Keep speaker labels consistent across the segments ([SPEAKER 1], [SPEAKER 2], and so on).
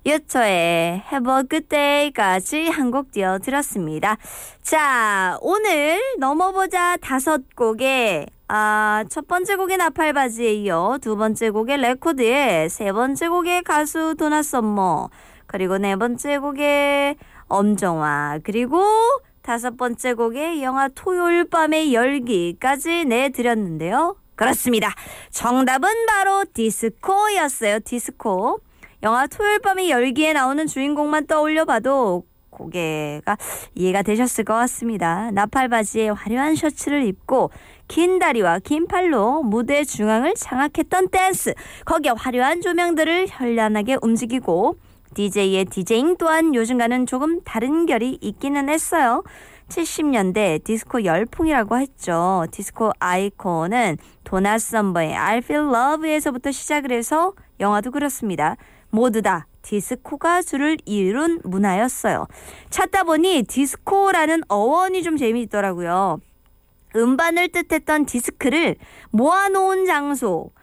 [SPEAKER 1] 유초의 Have a good day까지 한 곡 띄워드렸습니다. 자, 오늘 넘어보자 5곡에 첫 번째 곡의 나팔바지에 이어 두 번째 곡의 레코드에 세 번째 곡의 가수 도나 썸머, 그리고 네 번째 곡의 엄정화, 그리고 다섯 번째 곡의 영화 토요일 밤의 열기까지 내드렸는데요. 그렇습니다. 정답은 바로 디스코였어요. 디스코. 영화 토요일 밤의 열기에 나오는 주인공만 떠올려봐도 고개가 이해가 되셨을 것 같습니다. 나팔바지에 화려한 셔츠를 입고 긴 다리와 긴 팔로 무대 중앙을 장악했던 댄스. 거기에 화려한 조명들을 현란하게 움직이고 DJ의 디제잉 또한 요즘과는 조금 다른 결이 있기는 했어요. 70년대 디스코 열풍이라고 했죠. 디스코 아이콘은 도나 썸머의 I Feel Love에서부터 시작을 해서 영화도 그렇습니다. 모두 다 디스코가 줄을 이룬 문화였어요. 찾다 보니 디스코라는 어원이 좀 재미있더라고요. 음반을 뜻했던 디스크를 모아놓은 장소,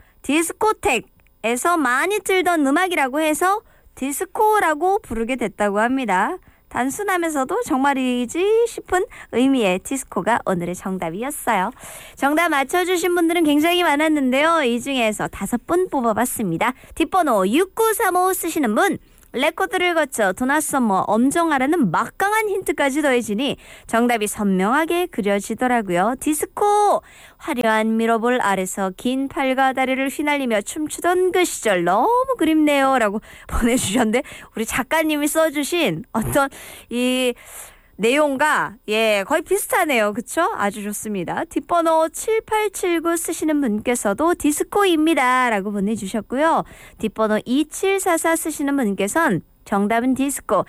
[SPEAKER 1] 디스코텍에서 많이 틀던 음악이라고 해서 디스코라고 부르게 됐다고 합니다. 단순하면서도 정말이지 싶은 의미의 디스코가 오늘의 정답이었어요. 정답 맞춰주신 분들은 굉장히 많았는데요. 이 중에서 5분 뽑아봤습니다. 뒷번호 6935 쓰시는 분, 레코드를 거쳐 도나 썸머 엄정화라는 막강한 힌트까지 더해지니 정답이 선명하게 그려지더라고요. 디스코! 화려한 미러볼 아래서 긴 팔과 다리를 휘날리며 춤추던 그 시절 너무 그립네요 라고 보내주셨는데, 우리 작가님이 써주신 어떤 이 내용과 거의 비슷하네요. 그쵸? 아주 좋습니다. 뒷번호 7879 쓰시는 분께서도 디스코입니다 라고 보내주셨고요. 뒷번호 2744 쓰시는 분께서는 정답은 디스코,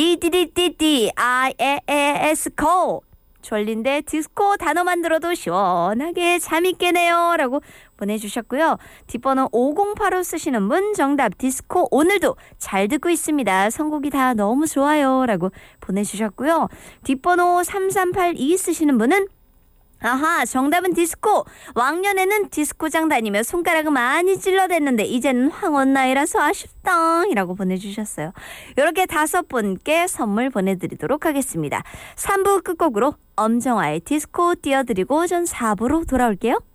[SPEAKER 1] 디스코. 졸린데 디스코 단어만 들어도 시원하게 잠이 깨네요 라고 보내주셨고요. 뒷번호 5085 쓰시는 분, 정답 디스코, 오늘도 잘 듣고 있습니다. 선곡이 다 너무 좋아요 라고 보내주셨고요. 뒷번호 3382 쓰시는 분은 아하, 정답은 디스코. 왕년에는 디스코장 다니며 손가락을 많이 찔러댔는데 이제는 황혼 나이라서 아쉽다 이라고 보내주셨어요. 이렇게 5분께 선물 보내드리도록 하겠습니다. 3부 끝곡으로 엄정화의 디스코 띄워드리고 전 4부로 돌아올게요.